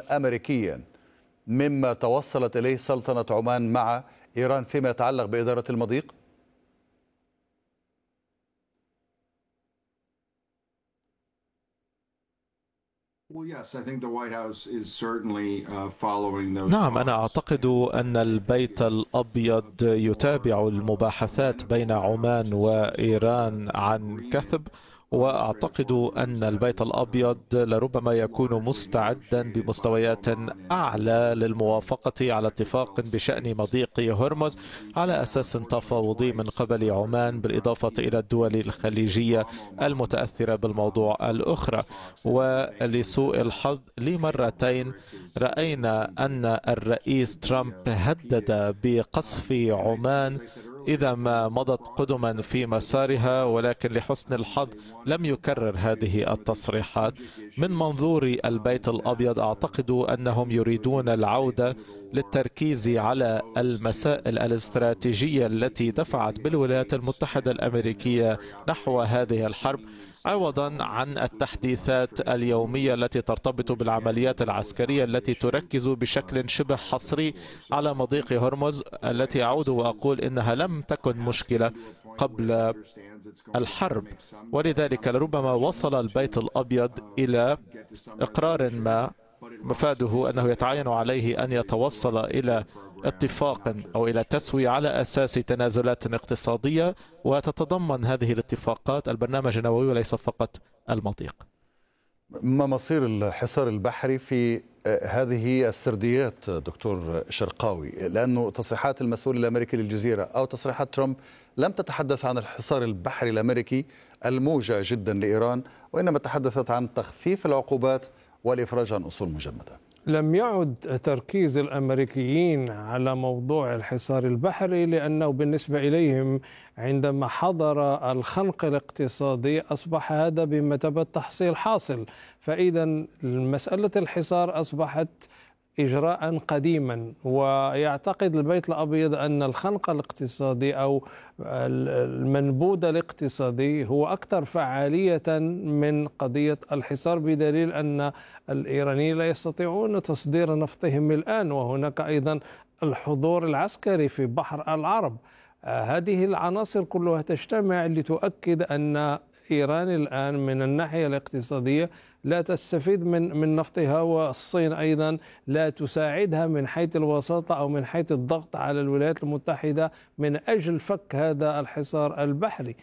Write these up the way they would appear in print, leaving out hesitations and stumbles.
أمريكيا مما توصلت إليه سلطنة عمان مع إيران فيما يتعلق بإدارة المضيق؟ نعم، أنا أعتقد أن البيت الأبيض يتابع المباحثات بين عمان وإيران عن كثب، وأعتقد أن البيت الأبيض لربما يكون مستعدا بمستويات أعلى للموافقة على اتفاق بشأن مضيق هرمز على أساس تفاوضي من قبل عمان، بالإضافة إلى الدول الخليجية المتأثرة بالموضوع الأخرى. ولسوء الحظ لمرتين رأينا أن الرئيس ترامب هدد بقصف عمان إذا ما مضت قدما في مسارها، ولكن لحسن الحظ لم يكرر هذه التصريحات. من منظور البيت الأبيض أعتقد أنهم يريدون العودة للتركيز على المسائل الاستراتيجية التي دفعت بالولايات المتحدة الأمريكية نحو هذه الحرب، عوضا عن التحديثات اليومية التي ترتبط بالعمليات العسكرية التي تركز بشكل شبه حصري على مضيق هرمز، التي أعود وأقول إنها لم تكن مشكلة قبل الحرب. ولذلك لربما وصل البيت الأبيض إلى إقرار ما مفاده أنه يتعين عليه أن يتوصل إلى اتفاق أو إلى تسوية على أساس تنازلات اقتصادية، وتتضمن هذه الاتفاقات البرنامج النووي وليس فقط المضيق. ما مصير الحصار البحري في هذه السرديات دكتور شرقاوي؟ لأنه تصريحات المسؤول الأمريكي للجزيرة أو تصريحات ترامب لم تتحدث عن الحصار البحري الأمريكي الموجع جدا لإيران، وإنما تحدثت عن تخفيف العقوبات والإفراج عن أصول مجمدة. لم يعد تركيز الأمريكيين على موضوع الحصار البحري، لأنه بالنسبة إليهم عندما حضر الخنق الاقتصادي أصبح هذا بمثابة تحصيل حاصل، فإذا مسألة الحصار أصبحت إجراء قديما. ويعتقد البيت الأبيض أن الخنق الاقتصادي أو المنبوذ الاقتصادي هو أكثر فعالية من قضية الحصار، بدليل أن الإيرانيين لا يستطيعون تصدير نفطهم الآن، وهناك أيضا الحضور العسكري في بحر العرب. هذه العناصر كلها تجتمع لتؤكد أن إيران الآن من الناحية الاقتصادية لا تستفيد من نفطها، والصين أيضا لا تساعدها من حيث الوساطة أو من حيث الضغط على الولايات المتحدة من أجل فك هذا الحصار البحري.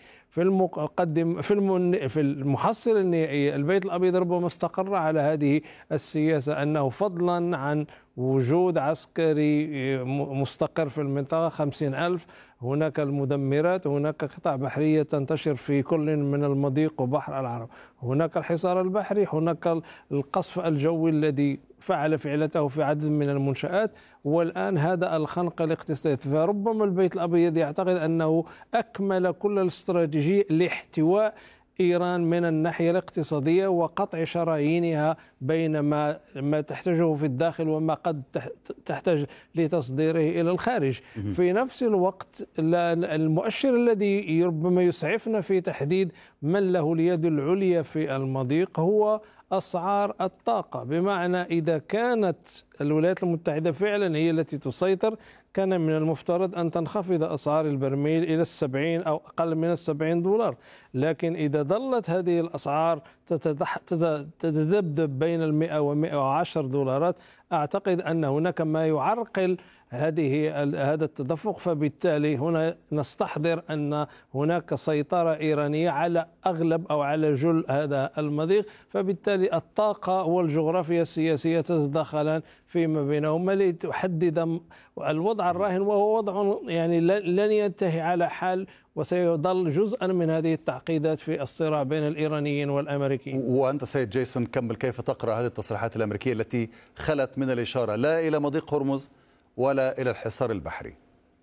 في المحصلة النهائية البيت الأبيض ربما استقر على هذه السياسة، أنه فضلا عن وجود عسكري مستقر في المنطقة 50,000، هناك المدمرات، هناك قطع بحرية تنتشر في كل من المضيق وبحر العرب، هناك الحصار البحري، هناك القصف الجوي الذي فعل فعلته في عدد من المنشآت، والآن هذا الخنق الاقتصادي. فربما البيت الأبيض يعتقد أنه أكمل كل الاستراتيجية لاحتواء إيران من الناحية الاقتصادية وقطع شرايينها بين ما تحتاجه في الداخل وما قد تحتاج لتصديره إلى الخارج. في نفس الوقت المؤشر الذي ربما يسعفنا في تحديد من له اليد العليا في المضيق هو أسعار الطاقة، بمعنى إذا كانت الولايات المتحدة فعلا هي التي تسيطر، كان من المفترض أن تنخفض أسعار البرميل إلى 70 أو أقل من 70 دولار. لكن إذا ظلت هذه الأسعار تتذبذب بين 100 و110 دولارات، أعتقد أن هناك ما يعرقل هذا التدفق. فبالتالي هنا نستحضر أن هناك سيطرة إيرانية على أغلب أو على جل هذا المضيق، فبالتالي الطاقة والجغرافيا السياسية تتداخلان فيما بينهما لتحدد الوضع الراهن، وهو وضع يعني لن ينتهي على حال، وسيظل جزءا من هذه التعقيدات في الصراع بين الإيرانيين والأمريكيين. وأنت سيد جيسون كمل، كيف تقرأ هذه التصريحات الأمريكية التي خلت من الإشارة لا إلى مضيق هرمز ولا إلى الحصار البحري؟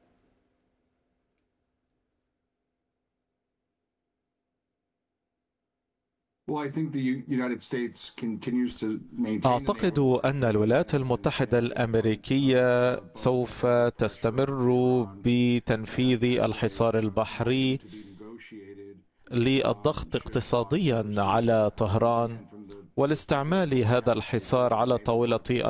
أعتقد أن الولايات المتحدة الأمريكية سوف تستمر بتنفيذ الحصار البحري للضغط اقتصاديا على طهران والاستعمال هذا الحصار على طاولة